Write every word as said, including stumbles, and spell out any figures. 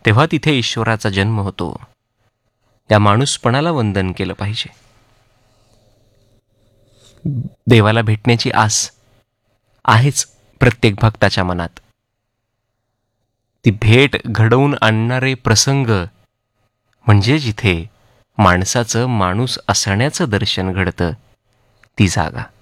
तेव्हा तिथे ईश्वराचा जन्म होतो. त्या माणूसपणाला वंदन केलं पाहिजे. देवाला भेटण्याची आस आहेच प्रत्येक भक्ताच्या मनात. ती भेट घडवून आणणारे प्रसंग म्हणजे जिथे माणसाचं माणूस असण्याचं दर्शन घडतं ती जागा.